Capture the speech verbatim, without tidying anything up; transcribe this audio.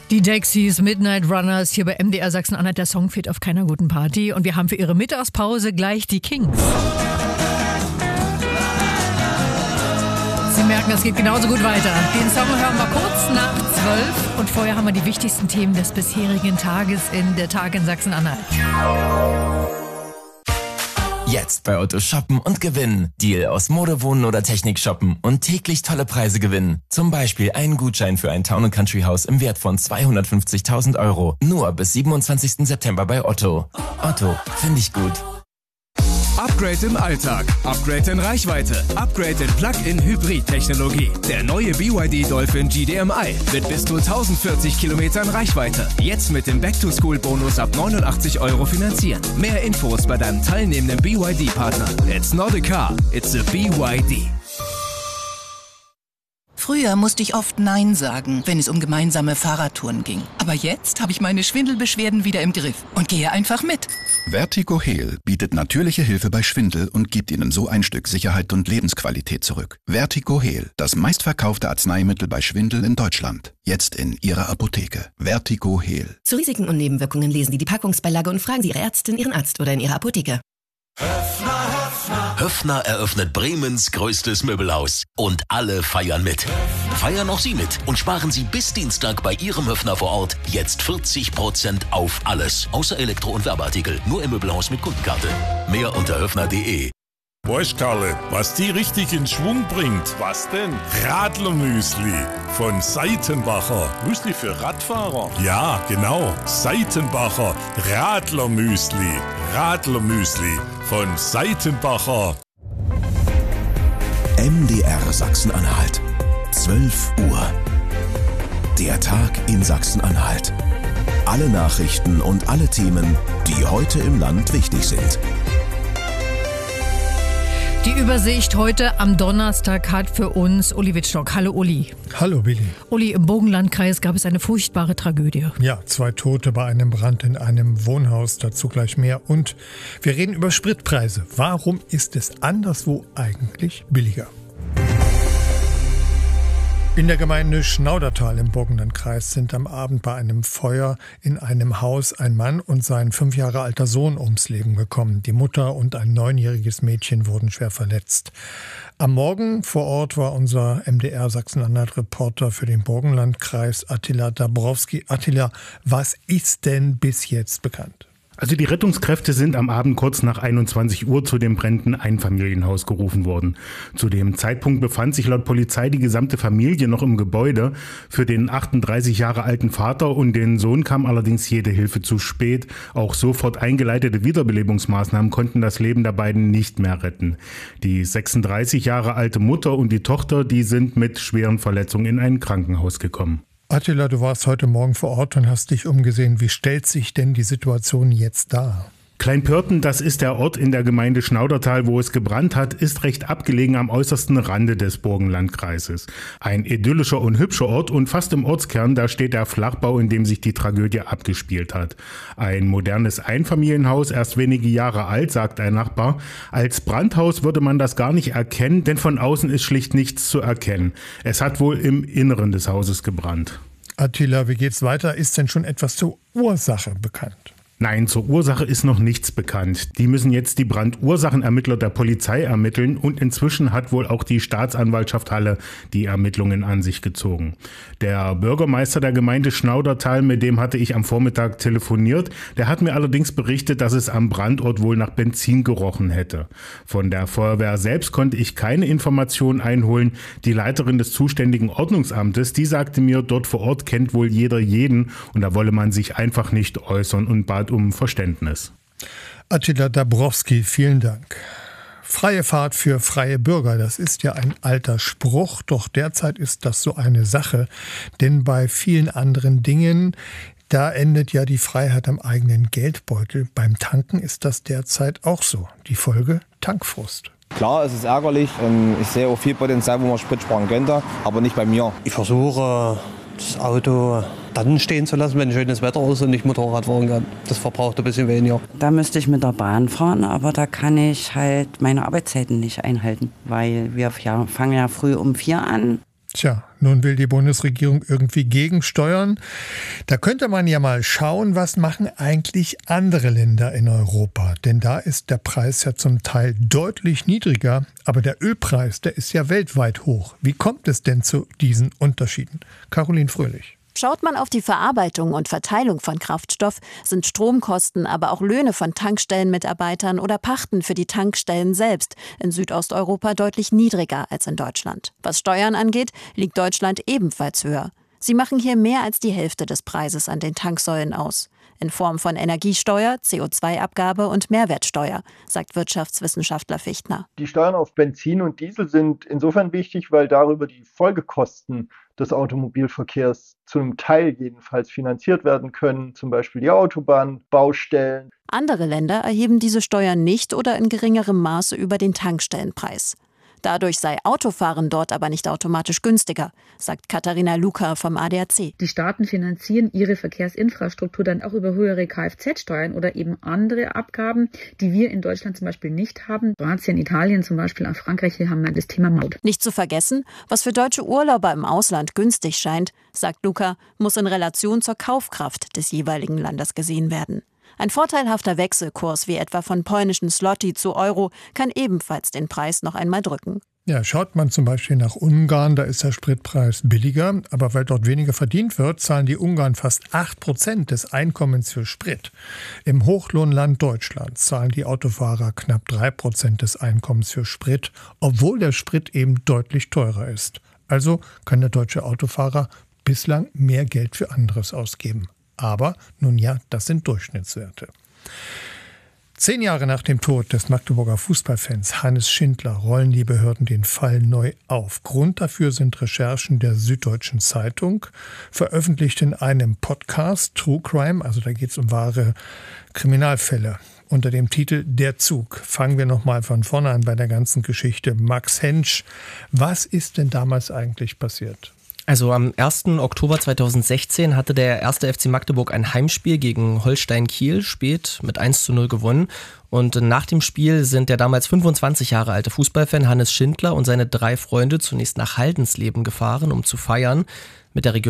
Die Dexys, Midnight Runners, hier bei M D R Sachsen-Anhalt, der Song fehlt auf keiner guten Party. Und wir haben für ihre Mittagspause gleich die Kings. Sie merken, es geht genauso gut weiter. Den Song hören wir kurz nach zwölf. Und vorher haben wir die wichtigsten Themen des bisherigen Tages in der Tag in Sachsen-Anhalt. Jetzt bei Otto shoppen und gewinnen. Deal aus Mode, Wohnen oder Technik shoppen und täglich tolle Preise gewinnen. Zum Beispiel einen Gutschein für ein Town and Country Haus im Wert von zweihundertfünfzigtausend Euro. Nur bis siebenundzwanzigsten September bei Otto. Otto, finde ich gut. Upgrade im Alltag, Upgrade in Reichweite, Upgrade in Plug-in-Hybrid-Technologie. Der neue B Y D Dolphin G D M I mit bis zu tausendvierzig Kilometern Reichweite. Jetzt mit dem Back-to-School-Bonus ab neunundachtzig Euro finanzieren. Mehr Infos bei deinem teilnehmenden B Y D-Partner. It's not a car, it's a B Y D. Früher musste ich oft Nein sagen, wenn es um gemeinsame Fahrradtouren ging. Aber jetzt habe ich meine Schwindelbeschwerden wieder im Griff und gehe einfach mit. Vertigo-Heal bietet natürliche Hilfe bei Schwindel und gibt Ihnen so ein Stück Sicherheit und Lebensqualität zurück. Vertigo-Heal, das meistverkaufte Arzneimittel bei Schwindel in Deutschland. Jetzt in Ihrer Apotheke. Vertigo-Heal. Zu Risiken und Nebenwirkungen lesen Sie die Packungsbeilage und fragen Sie Ihre Ärztin, Ihren Arzt oder in Ihrer Apotheke. Höffner, Höffner. Höffner eröffnet Bremens größtes Möbelhaus. Und alle feiern mit. Feiern auch Sie mit und sparen Sie bis Dienstag bei Ihrem Höffner vor Ort jetzt vierzig Prozent auf alles. Außer Elektro- und Werbeartikel. Nur im Möbelhaus mit Kundenkarte. Mehr unter höffner punkt de. Weißt Karle, was die richtig in Schwung bringt? Was denn? Radlermüsli von Seitenbacher. Müsli für Radfahrer? Ja, genau. Seitenbacher Radlermüsli. Radlermüsli von Seitenbacher. M D R Sachsen-Anhalt. zwölf Uhr. Der Tag in Sachsen-Anhalt. Alle Nachrichten und alle Themen, die heute im Land wichtig sind. Die Übersicht heute am Donnerstag hat für uns Uli Wittstock. Hallo Uli. Hallo Billy. Uli, im Burgenlandkreis gab es eine furchtbare Tragödie. Ja, zwei Tote bei einem Brand in einem Wohnhaus, dazu gleich mehr. Und wir reden über Spritpreise. Warum ist es anderswo eigentlich billiger? In der Gemeinde Schnaudertal im Burgenlandkreis sind am Abend bei einem Feuer in einem Haus ein Mann und sein fünf Jahre alter Sohn ums Leben gekommen. Die Mutter und ein neunjähriges Mädchen wurden schwer verletzt. Am Morgen vor Ort war unser M D R Sachsen-Anhalt-Reporter für den Burgenlandkreis Attila Dabrowski. Attila, was ist denn bis jetzt bekannt? Also die Rettungskräfte sind am Abend kurz nach einundzwanzig Uhr zu dem brennenden Einfamilienhaus gerufen worden. Zu dem Zeitpunkt befand sich laut Polizei die gesamte Familie noch im Gebäude. Für den achtunddreißig Jahre alten Vater und den Sohn kam allerdings jede Hilfe zu spät. Auch sofort eingeleitete Wiederbelebungsmaßnahmen konnten das Leben der beiden nicht mehr retten. Die sechsunddreißig Jahre alte Mutter und die Tochter, die sind mit schweren Verletzungen in ein Krankenhaus gekommen. Attila, du warst heute Morgen vor Ort und hast dich umgesehen. Wie stellt sich denn die Situation jetzt dar? Kleinpörten, das ist der Ort in der Gemeinde Schnaudertal, wo es gebrannt hat, ist recht abgelegen am äußersten Rande des Burgenlandkreises. Ein idyllischer und hübscher Ort und fast im Ortskern, da steht der Flachbau, in dem sich die Tragödie abgespielt hat. Ein modernes Einfamilienhaus, erst wenige Jahre alt, sagt ein Nachbar. Als Brandhaus würde man das gar nicht erkennen, denn von außen ist schlicht nichts zu erkennen. Es hat wohl im Inneren des Hauses gebrannt. Attila, wie geht's weiter? Ist denn schon etwas zur Ursache bekannt? Nein, zur Ursache ist noch nichts bekannt. Die müssen jetzt die Brandursachenermittler der Polizei ermitteln und inzwischen hat wohl auch die Staatsanwaltschaft Halle die Ermittlungen an sich gezogen. Der Bürgermeister der Gemeinde Schnaudertal, mit dem hatte ich am Vormittag telefoniert, der hat mir allerdings berichtet, dass es am Brandort wohl nach Benzin gerochen hätte. Von der Feuerwehr selbst konnte ich keine Informationen einholen. Die Leiterin des zuständigen Ordnungsamtes, die sagte mir, dort vor Ort kennt wohl jeder jeden und da wolle man sich einfach nicht äußern und bat um Verständnis. Attila Dabrowski, vielen Dank. Freie Fahrt für freie Bürger, das ist ja ein alter Spruch, doch derzeit ist das so eine Sache, denn bei vielen anderen Dingen, da endet ja die Freiheit am eigenen Geldbeutel. Beim Tanken ist das derzeit auch so. Die Folge: Tankfrust. Klar, es ist ärgerlich. Ich sehe auch viel Potenzial, wo man Sprit sparen könnte, aber nicht bei mir. Ich versuche, das Auto dann stehen zu lassen, wenn schönes Wetter ist und ich Motorrad fahren kann. Das verbraucht ein bisschen weniger. Da müsste ich mit der Bahn fahren, aber da kann ich halt meine Arbeitszeiten nicht einhalten, weil wir ja, fangen ja früh um vier an. Tja, nun will die Bundesregierung irgendwie gegensteuern. Da könnte man ja mal schauen, was machen eigentlich andere Länder in Europa. Denn da ist der Preis ja zum Teil deutlich niedriger. Aber der Ölpreis, der ist ja weltweit hoch. Wie kommt es denn zu diesen Unterschieden? Caroline Fröhlich. Schaut man auf die Verarbeitung und Verteilung von Kraftstoff, sind Stromkosten, aber auch Löhne von Tankstellenmitarbeitern oder Pachten für die Tankstellen selbst in Südosteuropa deutlich niedriger als in Deutschland. Was Steuern angeht, liegt Deutschland ebenfalls höher. Sie machen hier mehr als die Hälfte des Preises an den Tanksäulen aus. In Form von Energiesteuer, C O zwei Abgabe und Mehrwertsteuer, sagt Wirtschaftswissenschaftler Fichtner. Die Steuern auf Benzin und Diesel sind insofern wichtig, weil darüber die Folgekosten des Automobilverkehrs zu einem Teil jedenfalls finanziert werden können, zum Beispiel die Autobahn, Baustellen. Andere Länder erheben diese Steuern nicht oder in geringerem Maße über den Tankstellenpreis. Dadurch sei Autofahren dort aber nicht automatisch günstiger, sagt Katharina Luca vom A D A C. Die Staaten finanzieren ihre Verkehrsinfrastruktur dann auch über höhere Kfz-Steuern oder eben andere Abgaben, die wir in Deutschland zum Beispiel nicht haben. Kroatien, Italien zum Beispiel, auch Frankreich, hier haben wir das Thema Maut. Nicht zu vergessen, was für deutsche Urlauber im Ausland günstig scheint, sagt Luca, muss in Relation zur Kaufkraft des jeweiligen Landes gesehen werden. Ein vorteilhafter Wechselkurs wie etwa von polnischen Zloty zu Euro kann ebenfalls den Preis noch einmal drücken. Ja, schaut man zum Beispiel nach Ungarn, da ist der Spritpreis billiger, aber weil dort weniger verdient wird, zahlen die Ungarn fast acht Prozent des Einkommens für Sprit. Im Hochlohnland Deutschland zahlen die Autofahrer knapp drei Prozent des Einkommens für Sprit, obwohl der Sprit eben deutlich teurer ist. Also kann der deutsche Autofahrer bislang mehr Geld für anderes ausgeben. Aber, nun ja, das sind Durchschnittswerte. Zehn Jahre nach dem Tod des Magdeburger Fußballfans Hannes Schindler rollen die Behörden den Fall neu auf. Grund dafür sind Recherchen der Süddeutschen Zeitung, veröffentlicht in einem Podcast True Crime, also da geht es um wahre Kriminalfälle. Unter dem Titel Der Zug. Fangen wir nochmal von vorne an bei der ganzen Geschichte. Max Hensch, was ist denn damals eigentlich passiert? Also am ersten Oktober zweitausendsechzehn hatte der erste F C Magdeburg ein Heimspiel gegen Holstein Kiel spät mit eins zu null gewonnen. Und nach dem Spiel sind der damals fünfundzwanzig Jahre alte Fußballfan Hannes Schindler und seine drei Freunde zunächst nach Haldensleben gefahren, um zu feiern. Mit der Region